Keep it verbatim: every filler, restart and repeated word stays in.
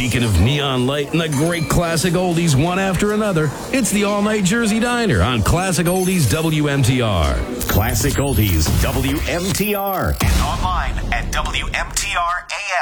beacon of neon light and the great classic oldies one after another. It's the All-Night Jersey Diner on Classic Oldies W M T R. Classic Oldies W M T R. And online at W M T R A